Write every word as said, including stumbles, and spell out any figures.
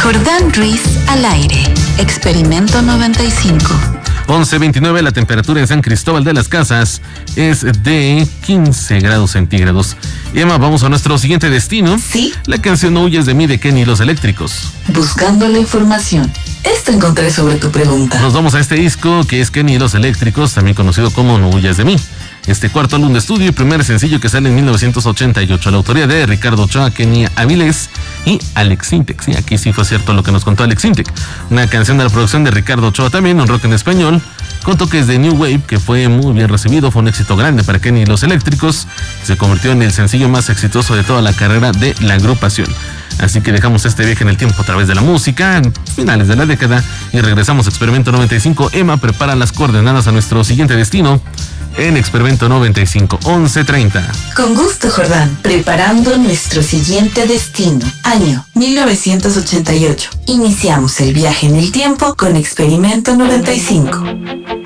Jordán Ruiz al aire. Experimento noventa y cinco. once veintinueve, la temperatura en San Cristóbal de las Casas es de quince grados centígrados. Emma, vamos a nuestro siguiente destino. Sí. La canción No huyes de mí de Kenny y los Eléctricos. Buscando la información. Esto encontré sobre tu pregunta. Nos vamos a este disco que es Kenny y los Eléctricos, también conocido como No huyas de mí. Este cuarto álbum de estudio y primer sencillo que sale en mil novecientos ochenta y ocho. La autoría de Ricardo Ochoa, Kenny Avilés y Alex Sintek. Sí, aquí sí fue cierto lo que nos contó Alex Sintek. Una canción de la producción de Ricardo Ochoa también, un rock en español, con toques de New Wave, que fue muy bien recibido. Fue un éxito grande para Kenny y los Eléctricos. Se convirtió en el sencillo más exitoso de toda la carrera de la agrupación. Así que dejamos este viaje en el tiempo a través de la música, en finales de la década, y regresamos a Experimento noventa y cinco. Emma prepara las coordenadas a nuestro siguiente destino en Experimento noventa y cinco, once treinta. Con gusto, Jordán. Preparando nuestro siguiente destino. Año mil novecientos ochenta y ocho. Iniciamos el viaje en el tiempo con Experimento noventa y cinco.